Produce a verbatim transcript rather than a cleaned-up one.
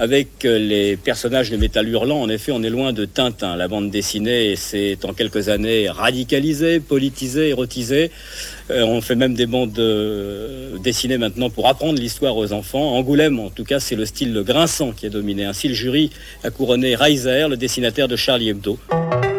avec les personnages de Métal Hurlant. En effet, on est loin de Tintin. La bande dessinée s'est en quelques années radicalisée, politisée, érotisée. Euh, on fait même des bandes euh, dessinées maintenant pour apprendre l'histoire aux enfants. Angoulême, en tout cas, c'est le style grinçant qui est dominé. Ainsi, le jury a couronné Reiser, le dessinateur de Charlie Hebdo.